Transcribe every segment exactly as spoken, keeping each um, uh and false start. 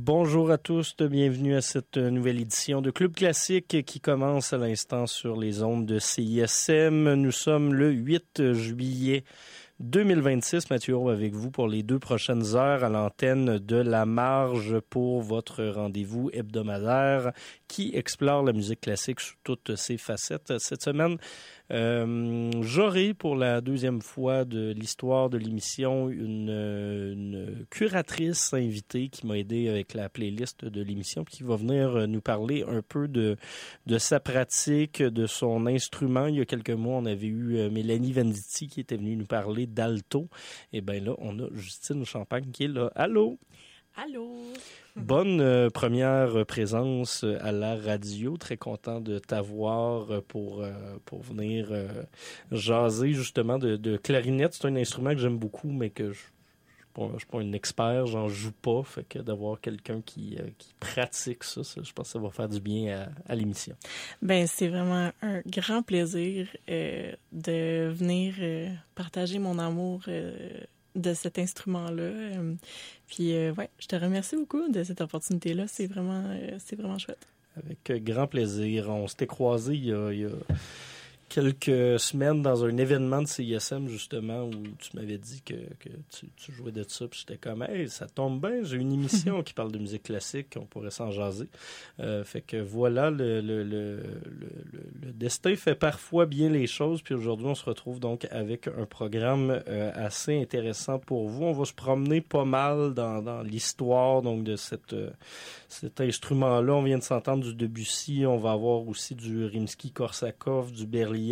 Bonjour à tous, bienvenue à cette nouvelle édition de Club Classique qui commence à l'instant sur les ondes de C I S M. Nous sommes le huit juillet deux mille vingt-six. Mathieu Roux avec vous pour les deux prochaines heures à l'antenne de La Marge pour votre rendez-vous hebdomadaire qui explore la musique classique sous toutes ses facettes. Cette semaine, euh, j'aurai pour la deuxième fois de l'histoire de l'émission une, une curatrice invitée qui m'a aidé avec la playlist de l'émission qui va venir nous parler un peu de, de sa pratique, de son instrument. Il y a quelques mois, on avait eu Mélanie Venditti qui était venue nous parler d'alto. Et bien là, on a Justine Champagne qui est là. Allô? Allô! Bonne euh, première présence à la radio. Très content de t'avoir pour, euh, pour venir euh, jaser justement de, de clarinette. C'est un instrument que j'aime beaucoup, mais que je Je ne suis pas un expert, j'en joue pas, fait que d'avoir quelqu'un qui, euh, qui pratique ça, ça, je pense que ça va faire du bien à, à l'émission. Ben c'est vraiment un grand plaisir euh, de venir euh, partager mon amour euh, de cet instrument-là. Euh, puis euh, ouais, je te remercie beaucoup de cette opportunité-là, c'est vraiment, euh, c'est vraiment chouette. Avec euh, grand plaisir. On s'était croisés il y a... Il y a... quelques semaines dans un événement de C I S M, justement, où tu m'avais dit que, que tu, tu jouais de ça, puis j'étais comme, hey, ça tombe bien, j'ai une émission qui parle de musique classique, on pourrait s'en jaser. Euh, fait que voilà, le, le, le, le, le destin fait parfois bien les choses, puis aujourd'hui, on se retrouve donc avec un programme euh, assez intéressant pour vous. On va se promener pas mal dans, dans l'histoire, donc, de cette, euh, cet instrument-là. On vient de s'entendre du Debussy, on va avoir aussi du Rimsky-Korsakov, du Berlioz,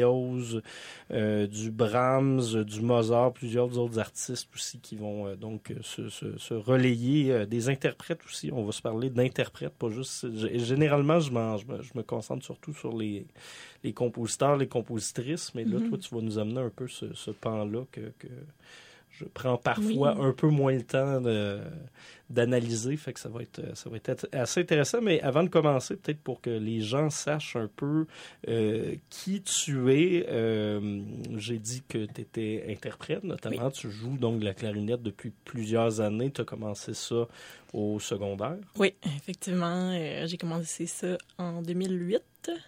Euh, du Brahms, du Mozart, plusieurs autres artistes aussi qui vont euh, donc se, se, se relayer, euh, des interprètes aussi. On va se parler d'interprètes, pas juste... Généralement, je, je, me, je me concentre surtout sur les, les compositeurs, les compositrices, mais là, mm-hmm. toi, tu vas nous amener un peu ce, ce pan-là que... que je prends parfois oui. un peu moins le temps de, d'analyser, fait que ça va être ça va être assez intéressant. Mais avant de commencer, peut-être pour que les gens sachent un peu euh, qui tu es, euh, j'ai dit que tu étais interprète, notamment. Oui. Tu joues donc de la clarinette depuis plusieurs années. Tu as commencé ça au secondaire. Oui, effectivement. Euh, j'ai commencé ça en deux mille huit.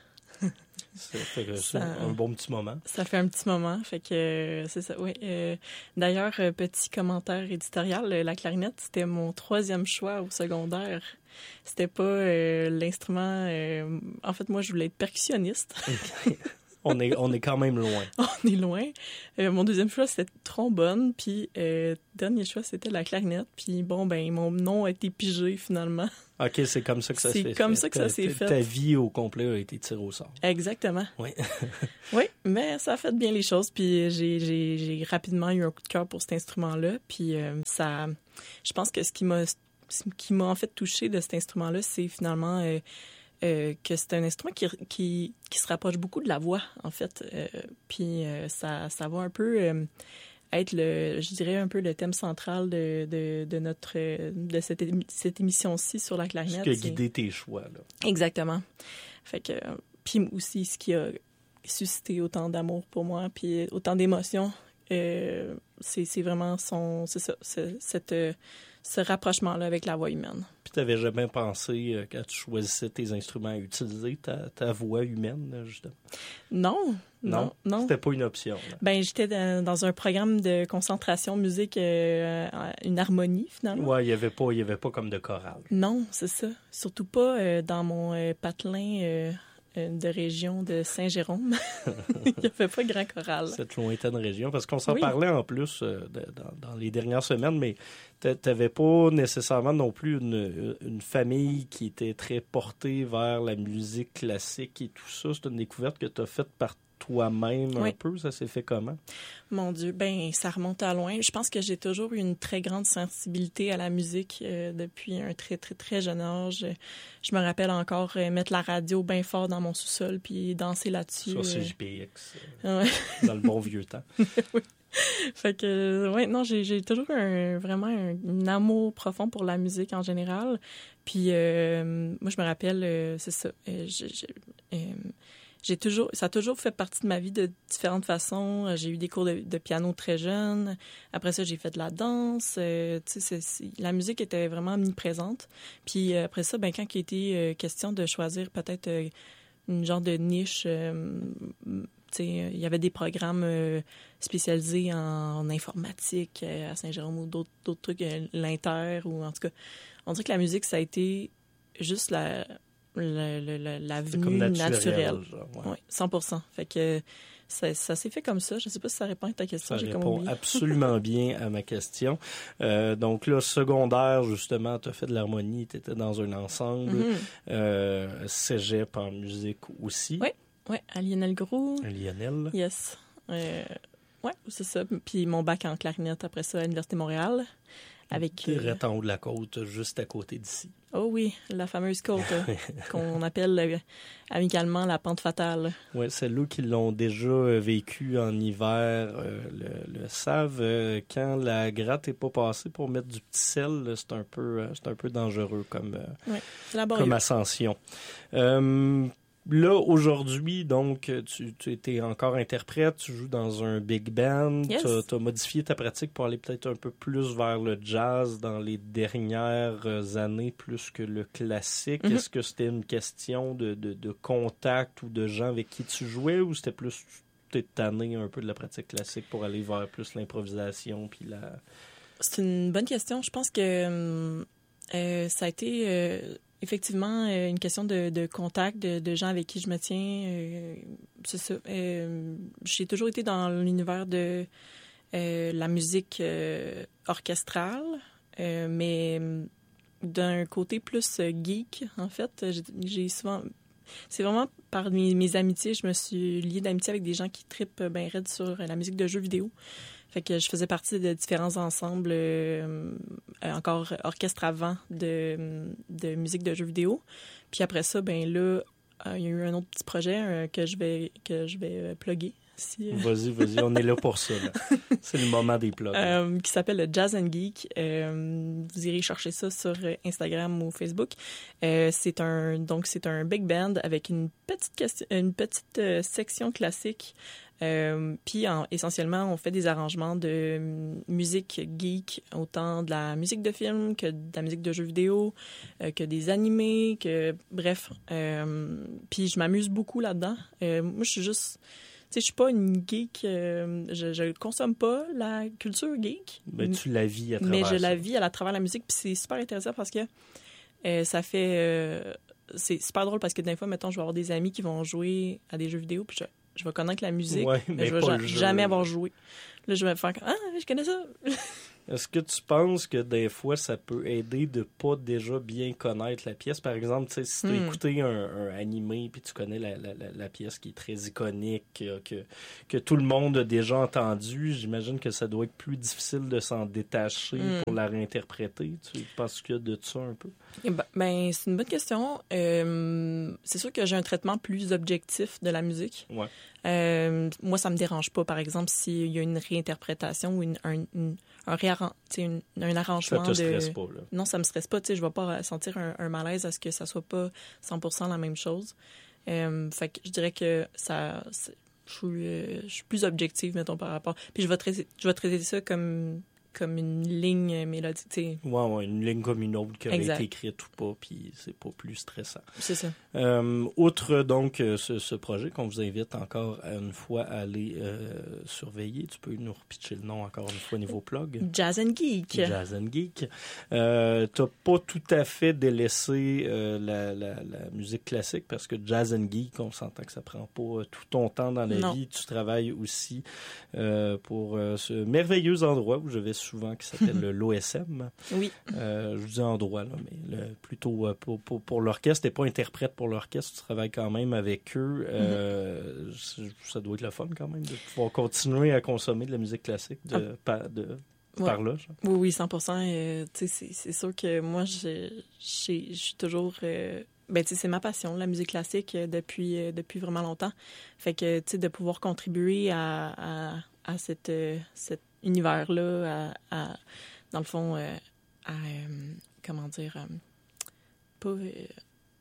Ça fait que ça, un bon petit moment. Ça fait un petit moment, fait que euh, c'est ça, oui. Euh, d'ailleurs, euh, petit commentaire éditorial, euh, la clarinette, c'était mon troisième choix au secondaire. C'était pas euh, l'instrument... Euh, en fait, moi, je voulais être percussionniste. On est, on est quand même loin. On est loin. Euh, mon deuxième choix, c'était trombone, puis euh, dernier choix, c'était la clarinette. Puis bon, ben mon nom a été pigé finalement. OK, c'est comme ça que ça s'est fait. C'est comme ça que ça s'est fait. Ta vie au complet a été tirée au sort. Exactement. Oui. Oui, mais ça a fait bien les choses. Puis j'ai, j'ai, j'ai rapidement eu un coup de cœur pour cet instrument-là. Puis euh, ça, je pense que ce qui m'a, ce qui m'a en fait touché de cet instrument-là, c'est finalement... Euh, Euh, que c'est un instrument qui, qui, qui se rapproche beaucoup de la voix, en fait. Euh, puis euh, ça, ça va un peu euh, être, le, je dirais, un peu le thème central de, de, de, notre, de cette, cette émission-ci sur la clarinette. Ce qui a guidé tes choix, là. Exactement. Fait que, puis aussi, ce qui a suscité autant d'amour pour moi, puis autant d'émotions, euh, c'est, c'est vraiment son, c'est ça, c'est, cette, ce rapprochement-là avec la voix humaine. Puis t'avais jamais pensé, euh, quand tu choisissais tes instruments, à utiliser ta, ta voix humaine, justement? Non, non, non, non. C'était pas une option. Là. Ben, j'étais dans, dans un programme de concentration musique, euh, une harmonie, finalement. Ouais, il y avait pas, il y avait pas comme de chorale. Non, c'est ça. Surtout pas euh, dans mon euh, patelin euh, de région de Saint-Jérôme. Il n'y avait pas grand choral. Cette lointaine région, parce qu'on s'en oui. parlait en plus euh, de, dans, dans les dernières semaines, mais t'avais pas nécessairement non plus une, une famille qui était très portée vers la musique classique et tout ça. C'est une découverte que tu as faite par toi-même oui. un peu. Ça s'est fait comment? Mon Dieu, ben ça remonte à loin. Je pense que j'ai toujours eu une très grande sensibilité à la musique euh, depuis un très, très, très jeune âge. Je me rappelle encore euh, mettre la radio bien fort dans mon sous-sol puis danser là-dessus. Sur C J P X, euh, ouais. dans le bon vieux temps. Oui. Fait que, ouais, non, j'ai, j'ai toujours un, vraiment un, un amour profond pour la musique en général. Puis, euh, moi, je me rappelle, euh, c'est ça, euh, je, je, euh, j'ai toujours, ça a toujours fait partie de ma vie de différentes façons. J'ai eu des cours de, de piano très jeune. Après ça, j'ai fait de la danse. Euh, tu sais, c'est, c'est, la musique était vraiment omniprésente. Puis euh, après ça, ben quand il a été euh, question de choisir peut-être euh, une genre de niche, euh, tu sais, il y avait des programmes euh, spécialisés en, en informatique euh, à Saint-Jérôme ou d'autres, d'autres trucs, euh, l'Inter ou en tout cas, on dirait que la musique, ça a été juste la La, la, la venue naturelle. naturelle. Genre, ouais. Oui, cent pour cent. Fait que ça, ça s'est fait comme ça. Je ne sais pas si ça répond à ta question. Ça J'ai répond comme absolument bien à ma question. Euh, donc là, secondaire, justement, tu as fait de l'harmonie, tu étais dans un ensemble. Mm-hmm. Euh, cégep en musique aussi. Oui, oui, à Lionel Gros. À Lionel. Yes. Euh, oui, c'est ça. Puis mon bac en clarinette après ça à l'Université de Montréal. Avec, direct en haut de la côte, juste à côté d'ici. Oh oui, la fameuse côte euh, qu'on appelle euh, amicalement la pente fatale. Oui, celles-là qui l'ont déjà euh, vécu en hiver euh, le, le savent. Euh, quand la gratte n'est pas passée pour mettre du petit sel, là, c'est un peu, euh, c'est un peu dangereux comme, euh, oui, comme ascension. Euh, Là, aujourd'hui, donc, tu, tu étais encore interprète, tu joues dans un big band, yes. tu as modifié ta pratique pour aller peut-être un peu plus vers le jazz dans les dernières années, plus que le classique. Mm-hmm. Est-ce que c'était une question de, de, de contact ou de gens avec qui tu jouais, ou c'était plus, tu t'es tanné un peu de la pratique classique pour aller vers plus l'improvisation puis la... C'est une bonne question. Je pense que euh, ça a été... Euh... Effectivement, euh, une question de, de contact, de, de gens avec qui je me tiens, euh, c'est ça. Euh, j'ai toujours été dans l'univers de euh, la musique euh, orchestrale, euh, mais d'un côté plus geek, en fait. J'ai, j'ai souvent... C'est vraiment par mes, mes amitiés, je me suis liée d'amitié avec des gens qui trippent bien raide sur la musique de jeux vidéo. Fait que je faisais partie de différents ensembles, euh, encore orchestre avant de, de musique de jeux vidéo. Puis après ça, ben là, euh, il y a eu un autre petit projet euh, que je vais que je vais euh, plugger. Si, euh... Vas-y, vas-y, on est là pour ça. Là. C'est le moment des plugs. Euh, qui s'appelle le Jazz and Geek. Euh, vous irez chercher ça sur Instagram ou Facebook. Euh, c'est un donc c'est un big band avec une petite question, une petite euh, section classique. Euh, puis en, essentiellement, on fait des arrangements de musique geek, autant de la musique de film que de la musique de jeux vidéo, euh, que des animés, que bref. Euh, puis je m'amuse beaucoup là-dedans. Euh, moi, je suis juste... Tu sais, je suis pas une geek, euh, je, je consomme pas la culture geek. Mais tu la vis à travers Mais je ça. la vis à, à travers la musique, puis c'est super intéressant parce que euh, ça fait... Euh, c'est super drôle parce que des fois, mettons, je vais avoir des amis qui vont jouer à des jeux vidéo, puis je, je vais connaître la musique, ouais, mais, mais je vais ja- jamais avoir joué. Là, je vais faire « Ah, je connais ça! » Est-ce que tu penses que des fois, ça peut aider de pas déjà bien connaître la pièce? Par exemple, tu sais, si tu as hmm. écouté un, un animé puis tu connais la, la, la, la pièce qui est très iconique, que, que, que tout le monde a déjà entendu, j'imagine que ça doit être plus difficile de s'en détacher hmm. pour la réinterpréter. Tu penses qu'il y a de ça un peu? Ben, ben c'est une bonne question. Euh, c'est sûr que j'ai un traitement plus objectif de la musique. Ouais. Euh, moi, ça me dérange pas, par exemple, s'il y a une réinterprétation ou une, un, une, un, réarran- une, un arrangement. Ça te de... stresse pas, là? Non, ça me stresse pas. Je ne vais pas sentir un, un malaise à ce que ça soit pas cent pour cent la même chose. Euh, fait que je dirais que ça... Je suis, euh, je suis plus objective, mettons, par rapport... Puis je vais traiter, je vais traiter ça comme... comme une ligne mélodique, tu sais. Ouais, ouais, une ligne comme une autre qui aurait exact. Été écrite ou pas, puis c'est pas plus stressant. C'est ça. Euh, outre, donc, ce, ce projet qu'on vous invite encore une fois à aller euh, surveiller, tu peux nous repitcher le nom encore une fois niveau plug? Jazz and Geek. Jazz and Geek. Euh, t'as pas tout à fait délaissé euh, la, la, la musique classique, parce que Jazz and Geek, on s'entend que ça prend pas tout ton temps dans la non. vie. Tu travailles aussi euh, pour euh, ce merveilleux endroit où je vais souvent, qui s'appelle l'O S M. Oui. Euh, je dis endroit, là, mais le, plutôt euh, pour, pour, pour l'orchestre. T'es pas interprète pour l'orchestre, tu travailles quand même avec eux. Euh, mm-hmm. Ça doit être le fun quand même de pouvoir continuer à consommer de la musique classique de, ah. par, de, ouais. par là. Genre. Oui, oui, cent pour cent. Euh, c'est, c'est sûr que moi, je, je, je suis toujours... Euh... Ben, tu sais, c'est ma passion, la musique classique, euh, depuis, euh, depuis vraiment longtemps. Fait que, tu sais, de pouvoir contribuer à, à, à cette, euh, cet univers-là, à, à, dans le fond, euh, à, euh, comment dire, euh, pas... Euh,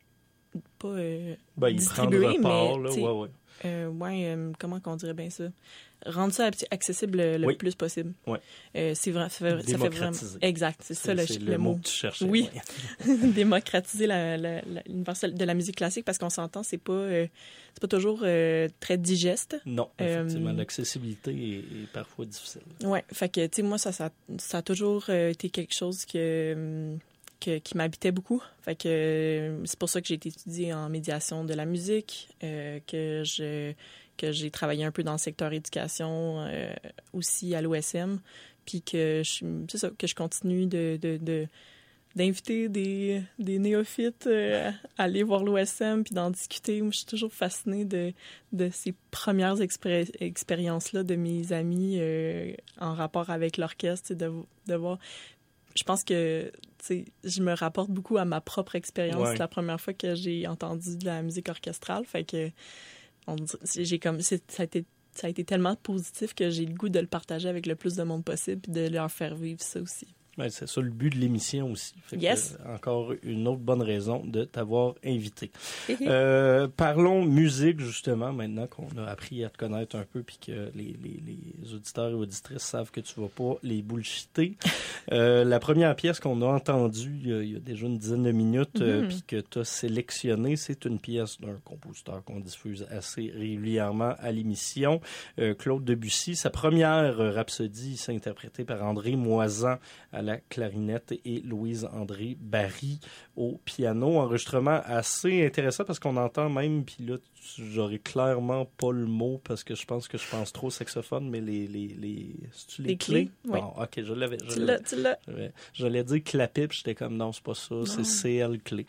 pas euh, Ben, il distribuer, prend le report, mais... là, t'sais, ouais, ouais. Euh, ouais, euh, comment qu'on dirait bien ça? Rendre ça accessible le, le Oui. plus possible. Ouais. Euh, c'est vrai, ça fait, ça fait vraiment... Exact, c'est, c'est ça le, c'est le, le mot mot que tu cherchais. Oui, ouais. Démocratiser la, la, la, l'universel de la musique classique, parce qu'on s'entend, c'est pas, euh, c'est pas toujours euh, très digeste. Non, effectivement, Euh, l'accessibilité est, est parfois difficile. Ouais, fait que, tu sais, moi, ça, ça, ça a toujours euh, été quelque chose que... Que, qui m'habitait beaucoup. Fait que euh, c'est pour ça que j'ai été étudiée en médiation de la musique, euh, que je que j'ai travaillé un peu dans le secteur éducation euh, aussi à l'O S M, puis que je c'est ça que je continue de, de, de d'inviter des, des néophytes euh, à aller voir l'O S M puis d'en discuter. Moi, je suis toujours fascinée de, de ces premières expé- expériences-là de mes amis euh, en rapport avec l'orchestre, de, de voir... Je pense que je me rapporte beaucoup à ma propre expérience. Ouais. C'est la première fois que j'ai entendu de la musique orchestrale. Fait que on, j'ai comme, c'est, ça, a été, ça a été tellement positif que j'ai le goût de le partager avec le plus de monde possible et de leur faire vivre ça aussi. Ben, c'est ça le but de l'émission aussi. Fait yes. que, euh, encore une autre bonne raison de t'avoir invité. euh, parlons musique, justement, maintenant qu'on a appris à te connaître un peu puis que les, les, les auditeurs et auditrices savent que tu vas pas les bullshiter. euh, la première pièce qu'on a entendue il y a, il y a déjà une dizaine de minutes mm-hmm. euh, puis que tu as sélectionnée, c'est une pièce d'un compositeur qu'on diffuse assez régulièrement à l'émission, euh, Claude Debussy. Sa première rhapsodie s'est interprétée par André Moisan à la clarinette et Louise-André Barry au piano. Enregistrement assez intéressant parce qu'on entend même, puis là, j'aurais clairement pas le mot parce que je pense que je pense trop au saxophone, mais les... les, les... C'est-tu les, les clés? clés? Oui. Bon, OK, je l'avais. Je tu l'as, tu l'as. J'allais dire clapet, puis j'étais comme, non, c'est pas ça, non. C'est C L clé.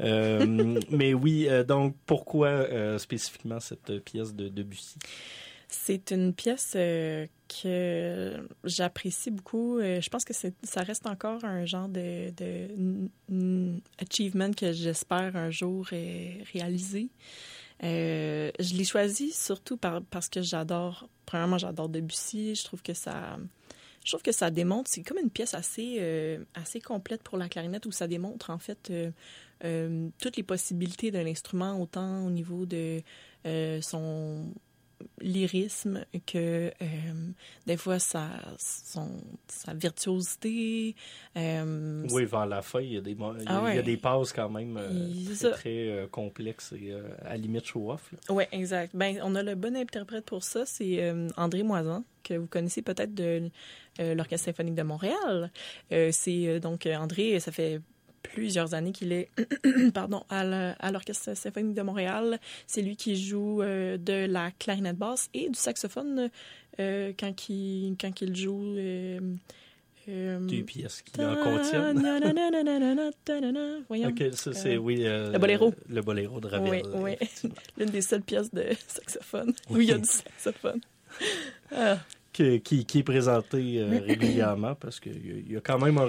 Euh, mais oui, euh, donc, pourquoi euh, spécifiquement cette pièce de Debussy? C'est une pièce euh, que j'apprécie beaucoup. Euh, je pense que c'est, ça reste encore un genre de, de n- n- achievement que j'espère un jour euh, réaliser. Euh, je l'ai choisi surtout par, parce que j'adore, premièrement, j'adore Debussy. Je trouve que ça... Je trouve que ça démontre, c'est comme une pièce assez, euh, assez complète pour la clarinette où ça démontre en fait euh, euh, toutes les possibilités d'un instrument, autant au niveau de euh, son lyrisme que euh, des fois sa, son, sa virtuosité. Euh, oui, vers la fin, il y a des, il y a, ah ouais. il y a des passes quand même euh, très, très euh, complexes et euh, à la limite show-off. Oui, exact. Ben, on a le bon interprète pour ça, c'est euh, André Moisan, que vous connaissez peut-être de euh, l'Orchestre symphonique de Montréal. Euh, c'est euh, donc André, ça fait plusieurs années qu'il est pardon, à, la, à l'Orchestre symphonique de Montréal. C'est lui qui joue euh, de la clarinette basse et du saxophone euh, quand, il, quand il joue... Euh, euh, Des pièces qui en contiennent. Voyons. OK, ça c'est, euh, oui... Euh, le boléro. Le boléro de Ravel. Oui, oui. L'une des seules pièces de saxophone où il y a du saxophone. Ah. Qui, qui, qui est présenté euh, régulièrement parce qu'il y, y a quand même un